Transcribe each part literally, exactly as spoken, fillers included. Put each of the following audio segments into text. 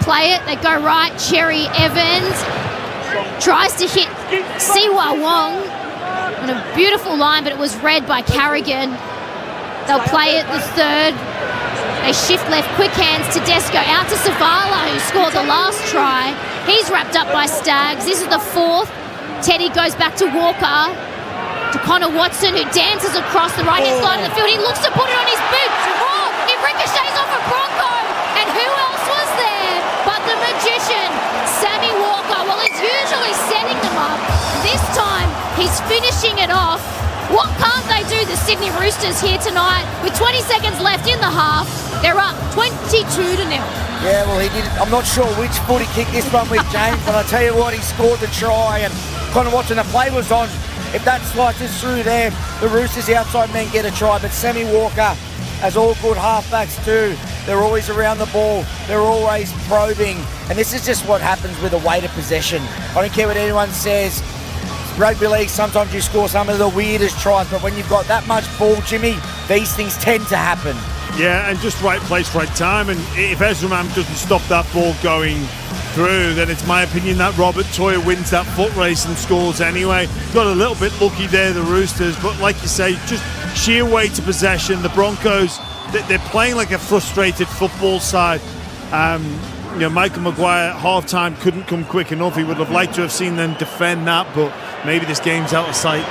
play it. They go right. Cherry Evans tries to hit Siwa Wong on a beautiful line, but it was read by Carrigan. They'll play it the third. They shift left, quick hands. Tedesco out to Savala, who scored the last try. He's wrapped up by Staggs. This is the fourth. Teddy goes back to Walker. To Connor Watson, who dances across the right-hand side of the field. He looks to put it on his boot. Oh, it ricochets off a Bronco. And who else was there but the magician, Sammy Walker? Well, he's usually setting them up. This time, he's finishing it off. What can't they do, the Sydney Roosters, here tonight? With twenty seconds left in the half, they're up twenty-two to nil. Yeah, well, he did. I'm not sure which foot he kicked this one with, James, but I tell you what, he scored the try, and Connor Watson, the play was on. If that slices through there, the Roosters, the outside men, get a try. But Sammy Walker, as all good halfbacks do, they're always around the ball. They're always probing. And this is just what happens with a weight of possession. I don't care what anyone says. Rugby league, sometimes you score some of the weirdest tries, but when you've got that much ball, Jimmy, these things tend to happen. Yeah, and just right place, right time. And if Ezra Mam doesn't stop that ball going through, then it's my opinion that Robert Toyer wins that foot race and scores anyway. Got a little bit lucky there, the Roosters, but like you say, just sheer weight of possession. The Broncos, they're playing like a frustrated football side. Um, you know, Michael Maguire at half-time couldn't come quick enough. He would have liked to have seen them defend that, but maybe this game's out of sight.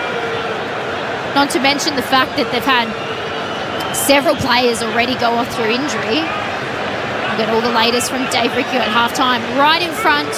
Not to mention the fact that they've had several players already go off through injury. We've got all the latest from Dave Riccio at halftime. Right in front,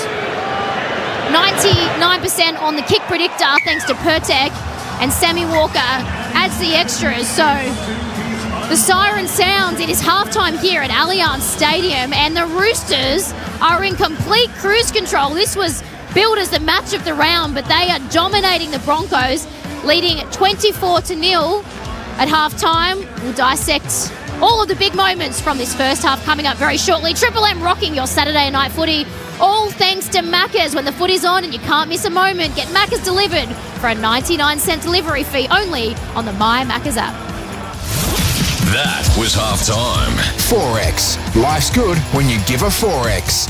ninety-nine percent on the kick predictor thanks to Pertek, and Sammy Walker adds the extras. So the siren sounds. It is halftime here at Allianz Stadium, and the Roosters are in complete cruise control. This was billed as the match of the round, but they are dominating the Broncos, leading twenty-four to nil at halftime. We'll dissect all of the big moments from this first half coming up very shortly. Triple M rocking your Saturday night footy, all thanks to Macca's. When the footy's on and you can't miss a moment, get Macca's delivered for a ninety-nine cent delivery fee only on the My Macca's app. That was halftime. Forex. Life's good when you give a Forex.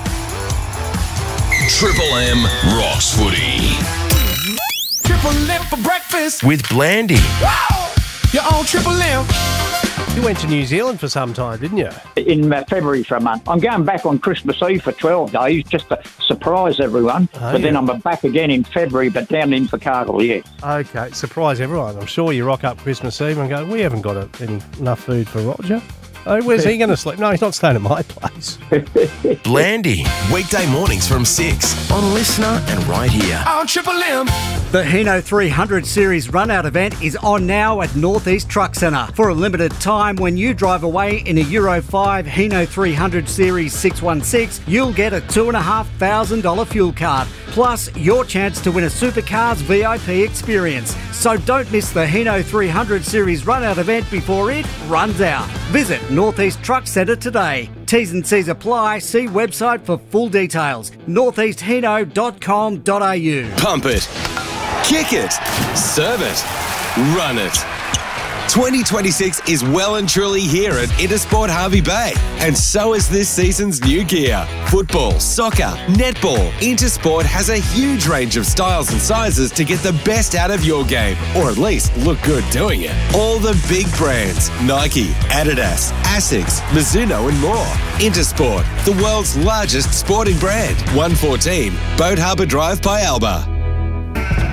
Triple M rocks footy. Triple M for breakfast With Blandy. Wow! You're on Triple M. You went to New Zealand for some time, didn't you? In uh, February for a month. I'm going back on Christmas Eve for twelve days just to surprise everyone. Oh, but yeah. then I'm back again in February, but down in Invercargill, yeah. Okay, surprise everyone. I'm sure you rock up Christmas Eve and go, we haven't got a, any, enough food for Roger. Oh, where's he going to sleep? No, he's not staying at my place. Blandy. Weekday mornings from six on Listener and right here. On Triple M. The Hino three hundred Series run-out event is on now at Northeast Truck Centre. For a limited time, when you drive away in a Euro five Hino three hundred Series six one six, you'll get a two thousand five hundred dollars fuel card, plus your chance to win a Supercars V I P experience. So don't miss the Hino three hundred Series run-out event before it runs out. Visit Northeast Truck Centre today. T's and C's apply. See website for full details. northeast hino dot com dot a u. Pump it. Kick it. Serve it. Run it. twenty twenty-six is well and truly here at Intersport Harvey Bay. And so is this season's new gear. Football, soccer, netball. Intersport has a huge range of styles and sizes to get the best out of your game. Or at least look good doing it. All the big brands. Nike, Adidas, Asics, Mizuno and more. Intersport, the world's largest sporting brand. one fourteen Boat Harbour Drive by Alba.